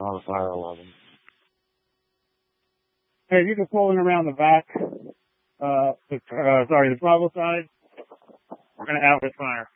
on fire 11. Hey, if you can pull in around the back, the throttle side, we're going to outlet fire.